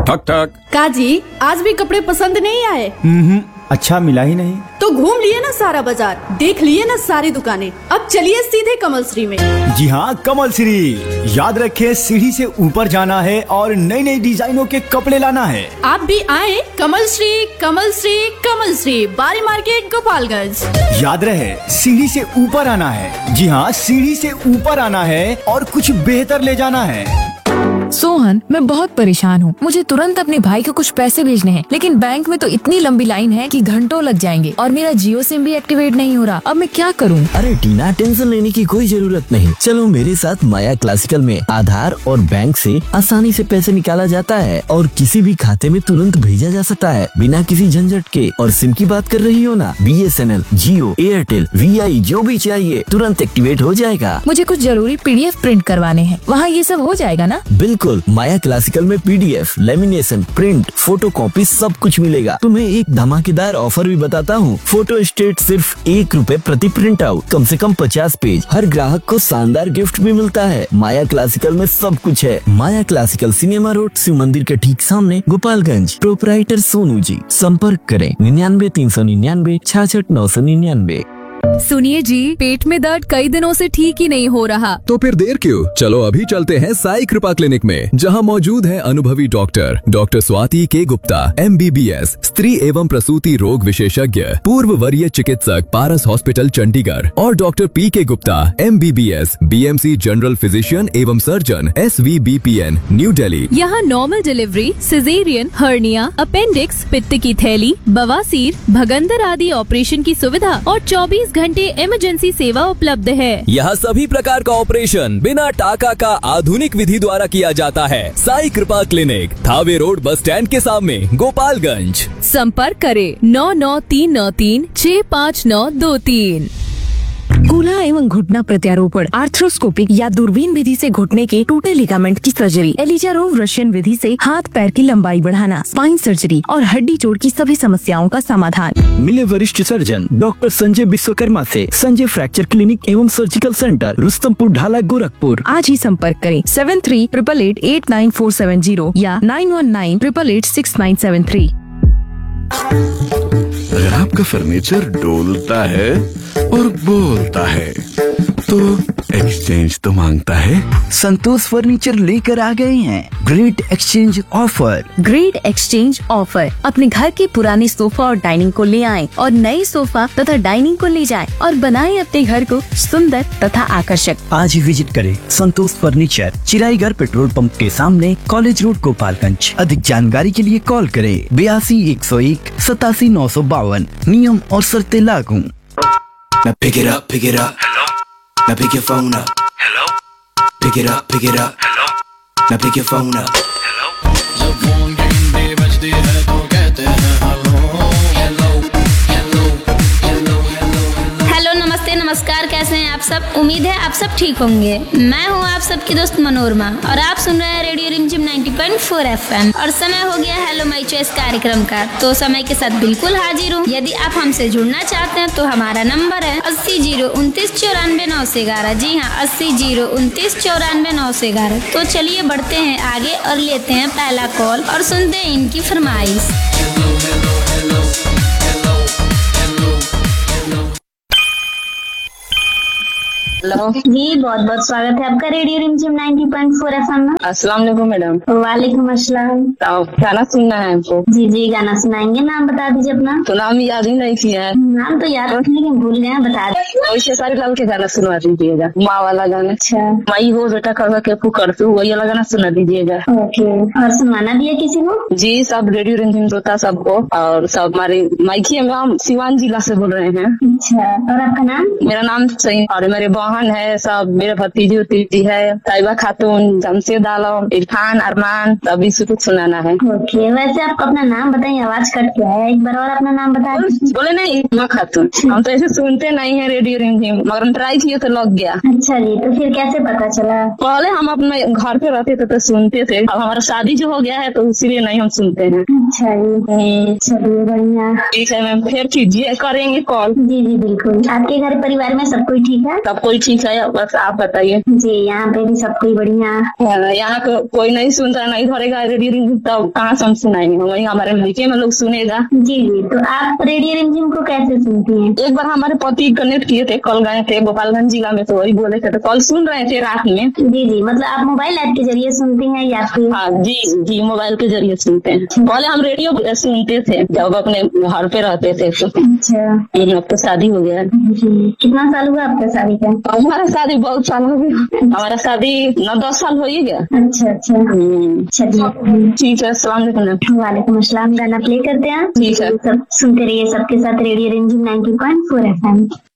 ठक ठक। काजी, आज भी कपड़े पसंद नहीं आए? अच्छा मिला ही नहीं। तो घूम लिए ना सारा बाजार, देख लिए ना सारी दुकानें, अब चलिए सीधे कमल श्री में। जी हाँ, कमल श्री। याद रखे, सीढ़ी से ऊपर जाना है और नई नई डिजाइनों के कपड़े लाना है। आप भी आए कमल श्री, कमल श्री, कमल श्री, बारी मार्केट, गोपालगंज। याद रहे, सीढ़ी से ऊपर आना है। जी हाँ, सीढ़ी से ऊपर आना है और कुछ बेहतर ले जाना है। सोहन, मैं बहुत परेशान हूँ। मुझे तुरंत अपने भाई को कुछ पैसे भेजने हैं, लेकिन बैंक में तो इतनी लंबी लाइन है कि घंटों लग जाएंगे और मेरा जियो सिम भी एक्टिवेट नहीं हो रहा। अब मैं क्या करूँ? अरे टीना, टेंशन लेने की कोई जरूरत नहीं। चलो मेरे साथ माया क्लासिकल में आधार और बैंक से आसानी से पैसे निकाला जाता है और किसी भी खाते में तुरंत भेजा जा सकता है बिना किसी झंझट के। और सिम की बात कर रही हो ना, BSNL, जियो, एयरटेल, VI जो भी चाहिए तुरंत एक्टिवेट हो जाएगा। मुझे कुछ जरूरी PDF प्रिंट करवाने हैं, वहाँ ये सब हो जाएगा ना? बिल्कुल, माया क्लासिकल में PDF, lamination, print, photo copy सब कुछ मिलेगा। तुम्हें एक धमाकेदार ऑफर भी बताता हूँ। फोटो स्टेट सिर्फ ₹1 प्रति प्रिंट आउट, कम से कम 50 पेज। हर ग्राहक को शानदार गिफ्ट भी मिलता है। माया क्लासिकल में सब कुछ है। माया क्लासिकल, सिनेमा रोड, शिव मंदिर के ठीक सामने, गोपालगंज। प्रोपराइटर सोनू जी। संपर्क करें 99 399 66 999। सुनिए जी, पेट में दर्द कई दिनों से ठीक ही नहीं हो रहा। तो फिर देर क्यों, चलो अभी चलते हैं साई कृपा क्लिनिक में, जहां मौजूद है अनुभवी डॉक्टर स्वाति के गुप्ता, MBBS, स्त्री एवं प्रसूति रोग विशेषज्ञ, पूर्व वरीय चिकित्सक, पारस हॉस्पिटल चंडीगढ़, और doctor PK Gupta, MBBS, BMC general physician एवं सर्जन, SVBPN, न्यू दिल्ली। यहाँ normal delivery, caesarean, hernia, appendix, पित्त की थैली, बवासीर, भगंदर आदि ऑपरेशन की सुविधा और 24 घंटे इमरजेंसी सेवा उपलब्ध है। यहाँ सभी प्रकार का ऑपरेशन बिना टाका का आधुनिक विधि द्वारा किया जाता है। साई कृपा clinic, Thawe road, bus stand के सामने, गोपालगंज। संपर्क करें 99393 65923। कूल्हा एवं घुटना प्रत्यारोपण, आर्थ्रोस्कोपिक या दूरबीन विधि से घुटने के टूटे लिगामेंट की सर्जरी, एलिजारोव रशियन विधि से हाथ पैर की लंबाई बढ़ाना, स्पाइन सर्जरी और हड्डी जोड़ की सभी समस्याओं का समाधान। मिले वरिष्ठ सर्जन डॉक्टर संजय विश्वकर्मा से। संजय फ्रैक्चर क्लिनिक एवं सर्जिकल सेंटर, रुस्तमपुर ढाला, गोरखपुर। आज ही संपर्क करें 7388889470 या 9198886973। अगर आपका फर्नीचर डोलता है और बोलता है तो एक्सचेंज तो मांगता है। संतोष फर्नीचर लेकर आ गए हैं great exchange offer. Great exchange offer. अपने घर के पुराने सोफा और डाइनिंग को ले आएं और नए सोफा तथा डाइनिंग को ले जाएं और बनाएं अपने घर को सुंदर तथा आकर्षक। आज ही विजिट करें संतोष फर्नीचर, चिराईगढ़ पेट्रोल पंप के सामने, कॉलेज रोड, गोपालगंज। अधिक जानकारी के लिए कॉल करें 82 101 87 952। नियम और शर्तें लागू। Now pick it up, hello. Now pick your phone up, hello. Pick it up, hello. Now pick your phone up, hello. जब फोन घंटे बजते हैं तो कहते हैं hello, hello, hello, hello, hello. Hello, नमस्ते, नमस्कार, कैसे हैं आप सब? उम्मीद है आप सब ठीक होंगे। मैं हूँ आप सबकी दोस्त मनोरमा और आप सुन रहे हैं रेडियो रिमझिम 90.4 FM। और समय हो गया हेलो माई चॉइस कार्यक्रम का, तो समय के साथ बिल्कुल हाजिर हूँ। यदि आप हमसे जुड़ना चाहते हैं तो हमारा नंबर है 80 029 94 911। जी हाँ, 80 029 94 911। तो चलिए बढ़ते हैं आगे और लेते हैं पहला कॉल और सुनते हैं इनकी फरमाइश। हेलो जी, बहुत बहुत स्वागत है आपका रेडियो रिमझिम 90.4 FM में। अस्सलाम वालेकुम मैडम। वालेकुम अस्सलाम। गाना सुनना है हमको। जी जी, गाना सुनाएंगे। नाम बता दीजिए अपना। तो नाम याद ही नहीं किया है। नाम तो याद लेकिन भूल गए हैं, बता दीजिए। खेसारी लाल के गाना सुनवा दीजिएगा, माँ वाला गाना। अच्छा। माई हो बेटा कर के पुकारती हूँ, वही वाला गाना सुना दीजिएगा। ओके। और सुनवाना भी है किसी को? जी, सब रेडियो रिमझिम श्रोता सबको, और सब हमारे माइकी में हम सिवान जिला से बोल रहे हैं। अच्छा। और आपका नाम? मेरा नाम सही, और मेरे बहन है, सब मेरे भतीजी उतीजी है, ताइबा खातून, जमशेद आलम, इरफान, अरमान, सभी से कुछ सुनाना है। ओके। वैसे आप अपना नाम बताइए, आवाज कट गया है, एक बार और अपना नाम बता दीजिए। बोले नहीं, माँ खातून। हम तो ऐसे सुनते नहीं है रेडियो रिमझिम, मगर हम ट्राई किए तो लग गया। अच्छा जी, तो फिर कैसे पता चला? पहले हम अपने घर पे रहते थे तो सुनते थे, अब हमारा शादी जो हो गया है तो इसीलिए नहीं हम सुनते हैं। अच्छा जी, चलिए बढ़िया। ठीक है मैम, फिर कीजिए, करेंगे कॉल। जी जी बिल्कुल। आपके घर परिवार में सब कोई ठीक है? सब कोई ठीक है, बस आप बताइए। जी यहाँ पे भी सब कोई बढ़िया। यहाँ कोई नहीं सुनता, नहीं धरेगा रेडियो रिमझिम, तब कहाँ से हम सुनाएंगे, वही हमारे लड़के में लोग सुनेगा। जी जी, तो आप रेडियो रिमझिम को कैसे सुनती हैं? एक बार हमारे पति कनेक्ट किए थे, कल गए थे गोपालगंज जिला में, तो वही बोले थे, तो कल सुन रहे थे रात में। जी जी, मतलब आप मोबाइल ऐप के जरिए सुनती हैं या फिर? हाँ जी जी, मोबाइल के जरिए सुनते हैं। पहले हम रेडियो सुनते थे जब अपने घर पे रहते थे। अच्छा, अब तो शादी हो गया। कितना साल हुआ आपका शादी का? हमारा शादी बहुत साल हो गया, हमारा शादी 9-10 साल हो ही गया। अच्छा अच्छा, ठीक है, अस्सलाम वालेकुम। वालेकुम अस्सलाम। गाना प्ले करते हैं। ठीक है, सब सुनते रहिए सबके साथ रेडियो रिमझिम 90.4 FM।